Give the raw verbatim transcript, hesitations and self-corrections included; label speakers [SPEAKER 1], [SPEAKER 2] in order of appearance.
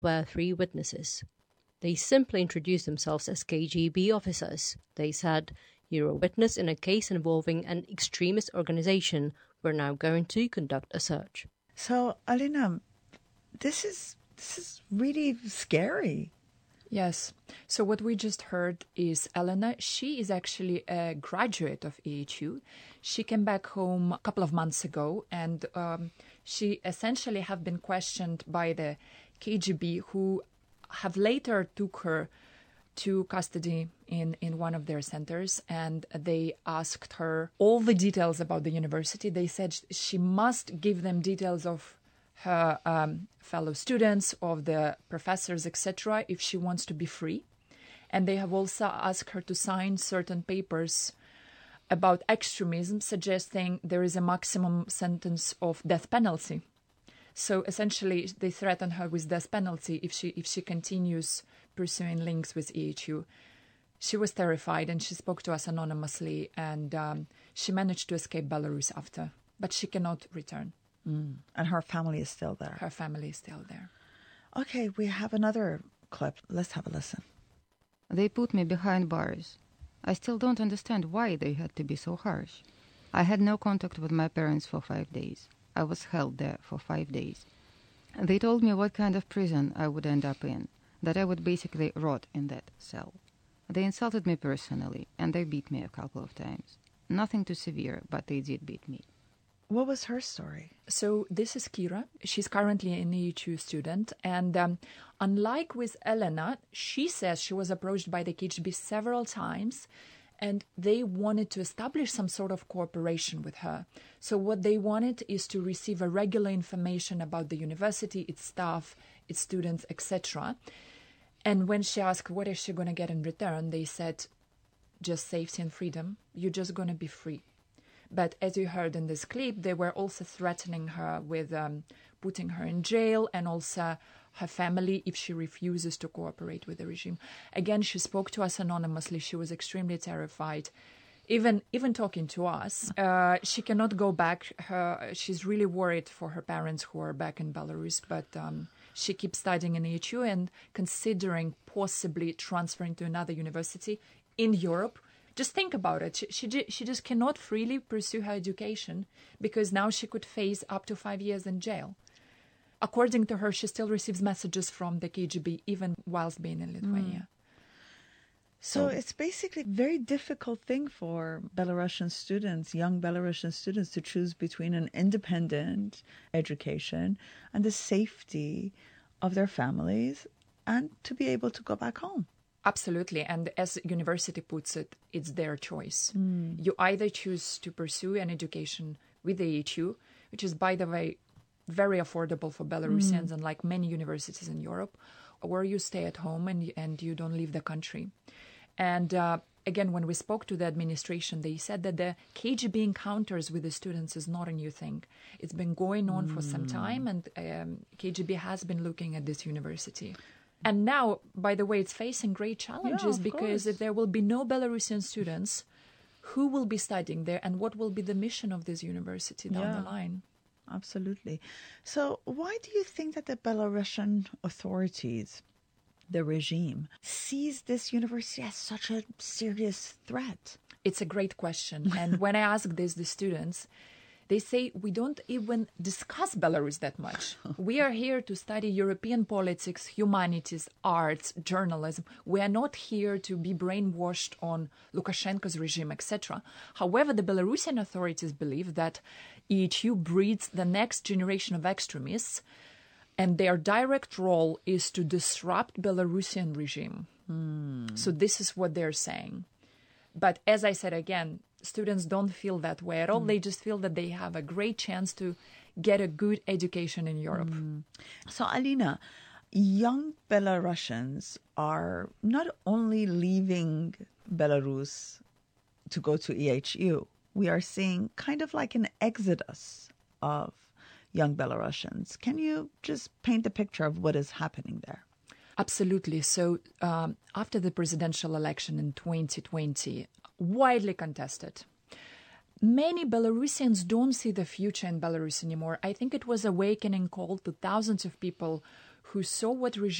[SPEAKER 1] were three witnesses. They simply introduced themselves as K G B officers. They said, "You're a witness in a case involving an extremist organization. We're now going to conduct a search."
[SPEAKER 2] So, Alina, this is this is really scary.
[SPEAKER 3] Yes. So what we just heard is Elena. She is actually a graduate of E H U. She came back home a couple of months ago, and um, she essentially have been questioned by the K G B, who have later took her to custody in, in one of their centers, and they asked her all the details about the university. They said she must give them details of her um, fellow students, of the professors, et cetera, if she wants to be free. And they have also asked her to sign certain papers about extremism, suggesting there is a maximum sentence of death penalty. So essentially, they threaten her with death penalty if she if she continues pursuing links with E H U. She was terrified, and she spoke to us anonymously, and um, she managed to escape Belarus after, but she cannot return.
[SPEAKER 2] Mm. And her family is still there.
[SPEAKER 3] Her family is still there.
[SPEAKER 2] Okay, we have another clip. Let's have a listen.
[SPEAKER 4] They put me behind bars. I still don't understand why they had to be so harsh. I had no contact with my parents for five days. I was held there for five days. They told me what kind of prison I would end up in, that I would basically rot in that cell. They insulted me personally, and they beat me a couple of times. Nothing too severe, but they did beat me.
[SPEAKER 2] What was her story?
[SPEAKER 3] So this is Kira. She's currently an E H U student. And um, unlike with Elena, she says she was approached by the K G B several times, and they wanted to establish some sort of cooperation with her. So what they wanted is to receive a regular information about the university, its staff, its students, et cetera. And when she asked what is she going to get in return, they said, just safety and freedom. You're just going to be free. But as you heard in this clip, they were also threatening her with um, putting her in jail, and also her family if she refuses to cooperate with the regime. Again, she spoke to us anonymously. She was extremely terrified. Even even talking to us, uh, she cannot go back. Her, she's really worried for her parents who are back in Belarus, but um, she keeps studying in E H U and considering possibly transferring to another university in Europe. Just think about it. She, she she just cannot freely pursue her education because now she could face up to five years in jail. According to her, she still receives messages from the K G B even whilst being in Lithuania.
[SPEAKER 2] Mm. So, so it's basically a very difficult thing for Belarusian students, young Belarusian students, to choose between an independent education and the safety of their families and to be able to go back home.
[SPEAKER 3] Absolutely. And as university puts it, it's their choice.
[SPEAKER 2] Mm.
[SPEAKER 3] You either choose to pursue an education with the E H U, which is, by the way, very affordable for Belarusians, mm. unlike many universities in Europe, or you stay at home and, and you don't leave the country. And uh, again, when we spoke to the administration, they said that the K G B encounters with the students is not a new thing. It's been going on mm. for some time, and um, K G B has been looking at this university. And now, by the way, it's facing great challenges
[SPEAKER 2] yeah,
[SPEAKER 3] because
[SPEAKER 2] course.
[SPEAKER 3] if there will be no Belarusian students, who will be studying there and what will be the mission of this university down
[SPEAKER 2] yeah,
[SPEAKER 3] the line?
[SPEAKER 2] Absolutely. So why do you think that the Belarusian authorities, the regime, sees this university as such a serious threat?
[SPEAKER 3] It's a great question. And when I ask this to students, they say we don't even discuss Belarus that much. We are here to study European politics, humanities, arts, journalism. We are not here to be brainwashed on Lukashenko's regime, et cetera. However, the Belarusian authorities believe that E H U breeds the next generation of extremists, and their direct role is to disrupt Belarusian regime.
[SPEAKER 2] Hmm.
[SPEAKER 3] So this is what they're saying. But as I said again, students don't feel that way at all. Mm. They just feel that they have a great chance to get a good education in Europe.
[SPEAKER 2] Mm. So, Alina, young Belarusians are not only leaving Belarus to go to E H U. We are seeing kind of like an exodus of young Belarusians. Can you just paint the picture of what is happening there?
[SPEAKER 3] Absolutely. So um, after the presidential election in twenty twenty, widely contested, many Belarusians don't see the future in Belarus anymore. I think it was an awakening call to thousands of people who saw what regime